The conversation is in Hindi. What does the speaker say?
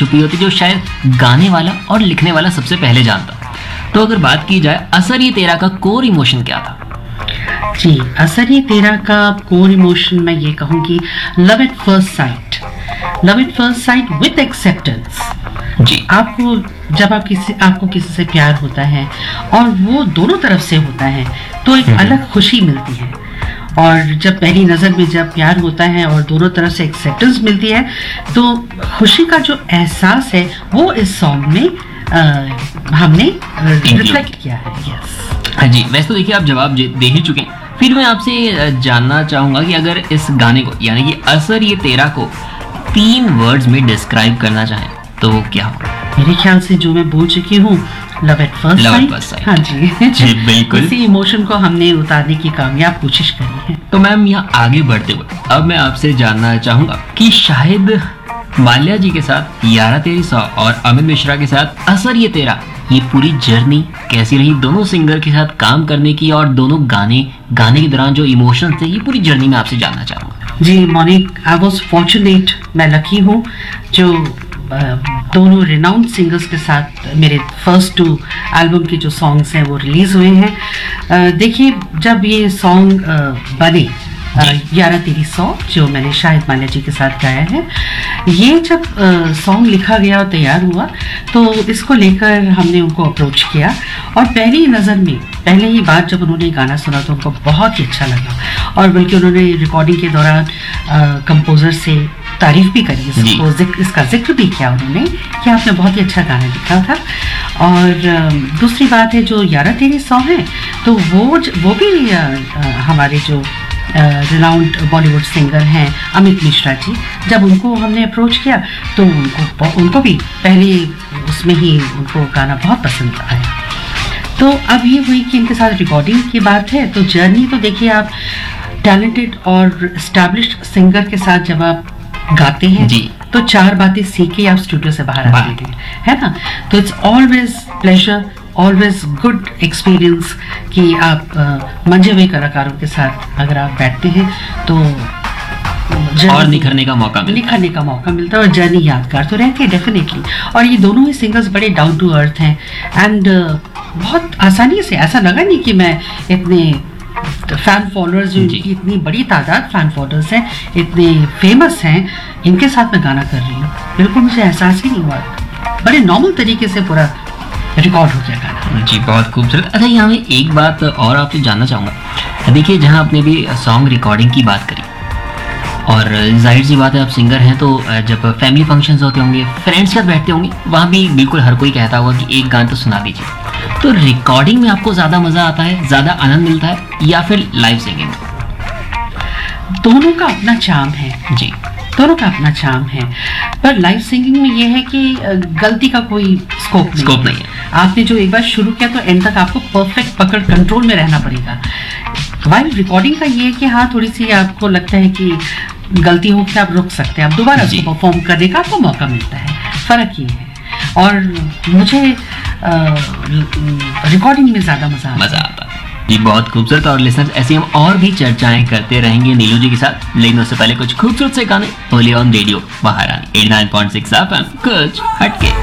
छुपी होती जो शायद गाने वाला और लिखने वाला सबसे पहले जानता। तो अगर बात की जाए असर ये तेरा का कोर इमोशन क्या था? जी, असर ये तेरा का कोर इमोशन मैं ये कहूँगी love at first sight, love at first sight with acceptance. जी, आपको जब आपको किसी से प्यार होता है और वो दोनों तरफ से होता है तो एक अलग खुशी मिलती है। और जब पहली नज़र में जब प्यार होता है और दोनों तरफ से एक्सेप्टेंस मिलती है तो खुशी का जो एहसास है वो इस सॉन्ग में हमने रिफ्लेक्ट किया है। यस। हाँ जी, वैसे तो देखिए आप जवाब दे ही चुके हैं, फिर मैं आपसे जानना चाहूँगा कि अगर इस गाने को यानी कि असर ये तेरा को 3 वर्ड्स में डिस्क्राइब करना चाहें तो वो क्या होगा? मेरे ख्याल से जो मैं बोल चुकी हूँ, लव एट फर्स्ट साइट। हाँ जी जी बिल्कुल, इसी इमोशन को हमने उतारने की कामयाब कोशिश करी है। तो मैम यहाँ आगे बढ़ते हुए अब मैं आपसे जानना चाहूँगा कि शायद माल्या जी के साथ यारा तेरी सौ और अमित मिश्रा के साथ असर ये तेरा, ये पूरी जर्नी कैसी रही दोनों सिंगर के साथ काम करने की, और दोनों गाने के दौरान जो इमोशंस थे, ये पूरी जर्नी में आपसे जानना चाहूँगा। जी मोनिक, आई वॉज फॉर्चुनेट, मैं लकी हूँ जो दोनों रिनाउंड सिंगर्स के साथ मेरे फर्स्ट 2 एल्बम के जो सॉन्ग्स हैं वो रिलीज़ हुए हैं। देखिए जब ये सॉन्ग बने यारा तेरी सौ, जो मैंने शाहिद माल्या जी के साथ गाया है, ये जब सॉन्ग लिखा गया और तैयार हुआ तो इसको लेकर हमने उनको अप्रोच किया और पहली नज़र में पहले ही बात जब उन्होंने गाना सुना तो उनको बहुत ही अच्छा लगा और बल्कि उन्होंने रिकॉर्डिंग के दौरान कंपोज़र से तारीफ भी करी, इसका जिक्र भी किया उन्होंने कि आपने बहुत ही अच्छा गाना लिखा था। और दूसरी बात है जो यारा तेरी सौ है तो वो भी हमारे जो रिनाउंड बॉलीवुड सिंगर हैं अमित मिश्रा जी, जब उनको हमने अप्रोच किया तो उनको भी पहले उसमें ही उनको गाना बहुत पसंद आया। तो अब ये हुई कि इनके साथ रिकॉर्डिंग की बात है तो जर्नी तो देखिए आप टैलेंटेड और एस्टैब्लिश्ड सिंगर के साथ जब आप गाते हैं जी, तो 4 बातें सीख के आप स्टूडियो से बाहर आते हैं, है ना। तो it's always pleasure, always good experience कि आप मंजे हुए कलाकारों के साथ अगर आप बैठते हैं तो और निखरने का मौका मिलता है और जर्नी यादगार तो रहती है डेफिनेटली। और ये दोनों ही सिंगर्स बड़े डाउन टू अर्थ हैं एंड बहुत आसानी से, ऐसा लगा नहीं कि मैं इतने फैन फॉलोअर्स जो इनकी इतनी बड़ी तादाद फैन फॉलोअर्स हैं, इतने फेमस हैं, इनके साथ मैं गाना कर रही हूँ, बिल्कुल मुझे एहसास ही नहीं हुआ। बड़े नॉर्मल तरीके से पूरा रिकॉर्ड हो गया गाना। जी बहुत खूबसूरत। अच्छा यहाँ मैं एक बात और आपसे जानना चाहूँगा, देखिए जहाँ आपने भी सॉन्ग रिकॉर्डिंग की बात करी और जाहिर सी बात है आप सिंगर हैं तो जब फैमिली फंक्शंस होते होंगे, फ्रेंड्स के साथ बैठते होंगे, वहाँ भी बिल्कुल हर कोई कहता होगा कि एक गाना तो सुना दीजिए। तो रिकॉर्डिंग में आपको ज़्यादा मज़ा आता है, ज़्यादा आनंद मिलता है या फिर लाइव सिंगिंग? दोनों का अपना चार्म है जी, दोनों का अपना चार्म है, पर लाइव सिंगिंग में ये है कि गलती का कोई स्कोप नहीं है। आपने जो एक बार शुरू किया तो एंड तक आपको परफेक्ट पकड़ कंट्रोल में रहना पड़ेगा। वाइल रिकॉर्डिंग का ये है कि हाँ थोड़ी सी आपको लगता है कि गलती हो कि आप रुक सकते हैं, आप दोबारा उसको परफॉर्म करने का आपको मौका मिलता है, फ़र्क ये है। और मुझे रिकॉर्डिंग में ज़्यादा मज़ा आता है। जी बहुत खूबसूरत। और लिसनर्स ऐसी हम और भी चर्चाएं करते रहेंगे नीलू जी के साथ, लेकिन उससे पहले कुछ खूबसूरत से गाने ओनली ऑन रेडियो महारानी 89.6 FM, कुछ हटके।